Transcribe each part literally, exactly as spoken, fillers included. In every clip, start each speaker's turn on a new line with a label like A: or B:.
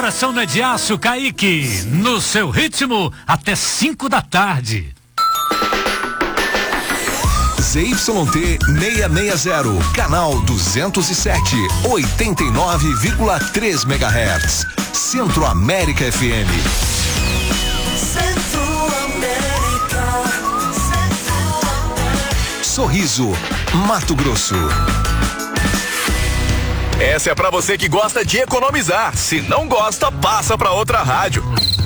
A: coração não é de aço, Kaique. No seu ritmo, até cinco da tarde.
B: Z Y T seiscentos e sessenta, canal duzentos e sete, oitenta e nove vírgula três megahertz. Centro América F M. Sorriso, Mato Grosso.
C: Essa é pra você que gosta de economizar. Se não gosta, passa pra outra rádio.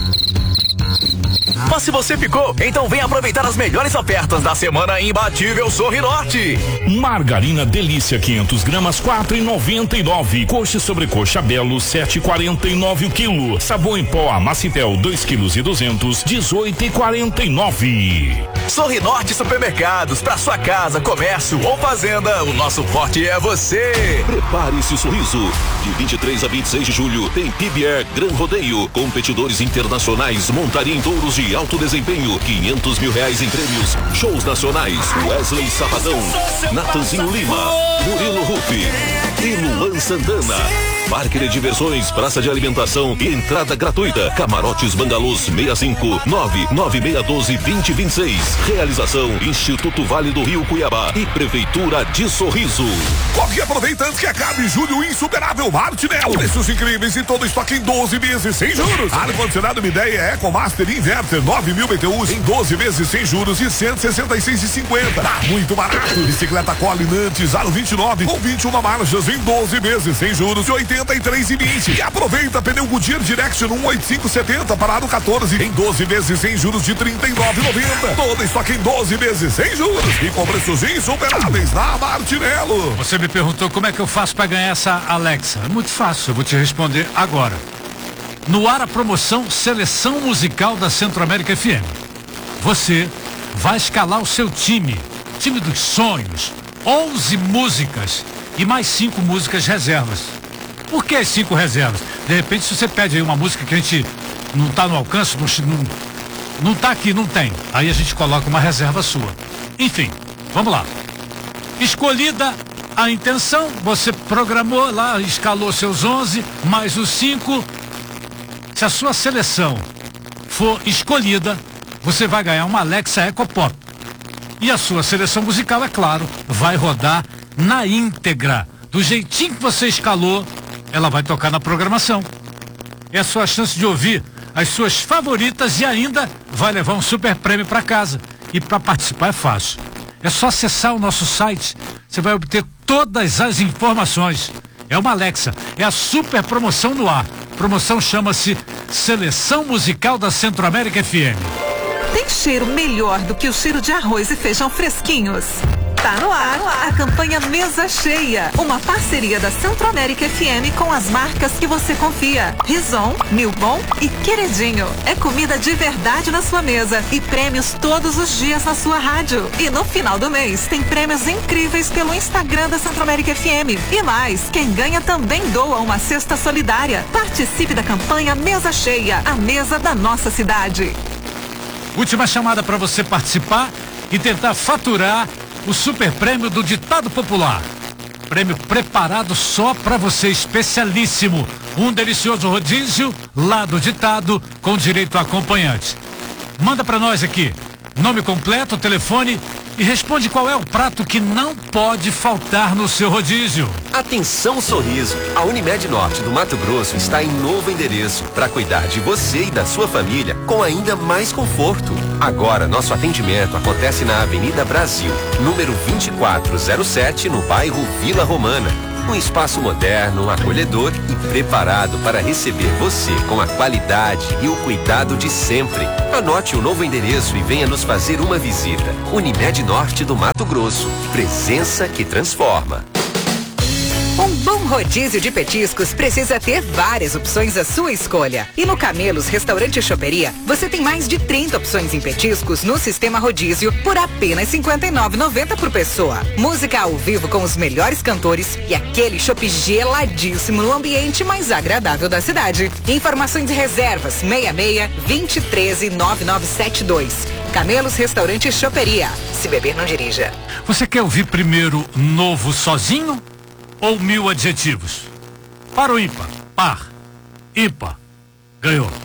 C: Mas se você ficou, então vem aproveitar as melhores ofertas da semana imbatível Sorrinorte.
D: Margarina Delícia quinhentos gramas, quatro e noventa e nove. Coxa sobre coxa Belo, sete e quarenta e nove o quilo. Sabão em pó Amacitel, dois quilos e duzentos, dezoito e quarenta e nove.
C: Sorrinorte Supermercados, pra sua casa, comércio ou fazenda, o nosso forte é você.
E: Prepare esse sorriso. De vinte e três a vinte e seis de julho tem P B R Gran Rodeio. Competidores internacionais, montaria em touros de alto desempenho, quinhentos mil reais em prêmios. Shows nacionais, Wesley Safadão, Natanzinho Lima, Murilo Rufi e Luan Santana. Parque de diversões, praça de alimentação e entrada gratuita. Camarotes Bangalôs seis cinco nove nove seis um dois, vinte e vinte e seis. Realização Instituto Vale do Rio Cuiabá e Prefeitura de Sorriso.
F: Corre e aproveita antes que acabe julho insuperável Martinello. Preços incríveis e todo estoque em doze vezes sem juros. Ar-condicionado Mideia EcoMaster Inverter nove mil B T Us em doze vezes sem juros e cento e sessenta e seis reais e cinquenta centavos. Tá muito barato. Bicicleta Collie Nantes Aro vinte e nove com vinte e uma marchas em doze vezes sem juros e oitenta e três reais e vinte centavos. E aproveita pneu Goodyear Direction um oito cinco setenta parado quatorze em doze vezes sem juros de trinta e nove reais e noventa centavos. Todo estoque em doze vezes sem juros e com preços insuperáveis na Martinello.
A: Você me perguntou como é que eu faço para ganhar essa Alexa. É muito fácil, eu vou te responder agora. No ar a promoção Seleção Musical da Centro América F M. Você vai escalar o seu time, time dos sonhos, onze músicas e mais cinco músicas reservas. Por que as cinco reservas? De repente, se você pede aí uma música que a gente não tá no alcance, não, não, não tá aqui, não tem. Aí a gente coloca uma reserva sua. Enfim, vamos lá. Escolhida a intenção, você programou lá, escalou seus onze, mais os cinco. Se a sua seleção for escolhida, você vai ganhar uma Alexa EcoPop. E a sua seleção musical, é claro, vai rodar na íntegra. Do jeitinho que você escalou, ela vai tocar na programação. É a sua chance de ouvir as suas favoritas e ainda vai levar um super prêmio para casa. E para participar é fácil. É só acessar o nosso site. Você vai obter todas as informações. É uma Alexa. É a super promoção no ar. Promoção chama-se Seleção Musical da Centro América F M.
G: Tem cheiro melhor do que o cheiro de arroz e feijão fresquinhos? Tá no ar a campanha Mesa Cheia, uma parceria da Centro América F M com as marcas que você confia. Rison, Milbon e Queridinho. É comida de verdade na sua mesa e prêmios todos os dias na sua rádio. E no final do mês tem prêmios incríveis pelo Instagram da Centro América F M. E mais, quem ganha também doa uma cesta solidária. Participe da campanha Mesa Cheia, a mesa da nossa cidade.
A: Última chamada para você participar e tentar faturar o super prêmio do Ditado Popular. Prêmio preparado só para você, especialíssimo. Um delicioso rodízio lá do Ditado com direito a acompanhante. Manda para nós aqui nome completo, telefone e responde qual é o prato que não pode faltar no seu rodízio.
H: Atenção Sorriso, a Unimed Norte do Mato Grosso está em novo endereço para cuidar de você e da sua família com ainda mais conforto. Agora nosso atendimento acontece na Avenida Brasil, número vinte e quatro zero sete, no bairro Vila Romana. Um espaço moderno, acolhedor e preparado para receber você com a qualidade e o cuidado de sempre. Anote o novo endereço e venha nos fazer uma visita. Unimed Norte do Mato Grosso. Presença que transforma.
I: Um bom rodízio de petiscos precisa ter várias opções à sua escolha. E no Camelos Restaurante e Choperia, você tem mais de trinta opções em petiscos no sistema rodízio por apenas cinquenta e nove reais e noventa centavos por pessoa. Música ao vivo com os melhores cantores e aquele chopp geladíssimo no ambiente mais agradável da cidade. Informações e reservas seis seis, vinte, treze, nove nove sete dois. Camelos Restaurante e Choperia. Se beber, não dirija.
A: Você quer ouvir primeiro Novo sozinho ou mil adjetivos? Par ou ímpar? Par. Ímpar. Ganhou.